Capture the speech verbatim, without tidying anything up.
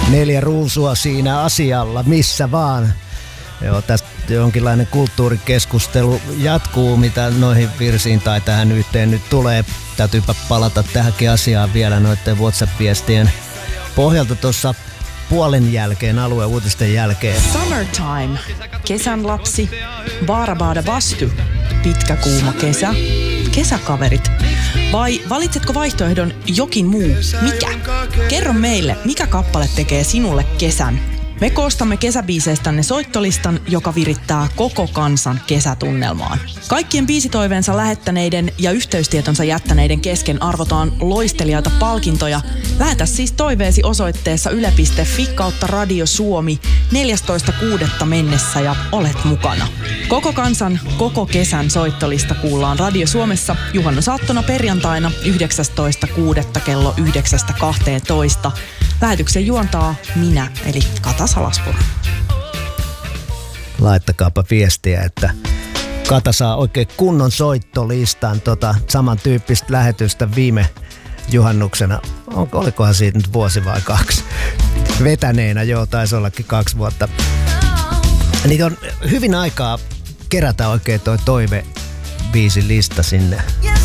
Neljä ruusua siinä asialla, missä vaan. Joo, tästä jonkinlainen kulttuurikeskustelu jatkuu, mitä noihin virsiin tai tähän yhteen nyt tulee. Täytyypä palata tähänkin asiaan vielä noiden WhatsApp-viestien pohjalta tuossa puolen jälkeen, alueen uutisten jälkeen. Summertime, kesän lapsi, Baarabaada vastu, pitkä kuuma kesä, kesäkaverit. Vai valitsetko vaihtoehdon jokin muu? Mikä? Kerro meille, mikä kappale tekee sinulle kesän? Me koostamme kesäbiiseistänne soittolistan, joka virittää koko kansan kesätunnelmaan. Kaikkien biisitoiveensa lähettäneiden ja yhteystietonsa jättäneiden kesken arvotaan loistelijaita palkintoja. Lähetä siis toiveesi osoitteessa yle piste fi kautta Radio Suomi neljästoista kuudetta mennessä ja olet mukana. Koko kansan, koko kesän soittolista kuullaan Radio Suomessa juhannusaattona perjantaina yhdeksästoista kuudetta kello yhdeksästä kahteentoista. Lähetyksen juontaa minä, eli Kata Salaspuro. Laittakaapa viestiä, että Kata saa oikein kunnon soittolistan tota samantyyppistä lähetystä viime juhannuksena. On, olikohan siitä nyt vuosi vai kaksi? Vetäneenä, joo, taisi ollakin kaksi vuotta. Niin on hyvin aikaa kerätä oikein toi toivebiisin lista sinne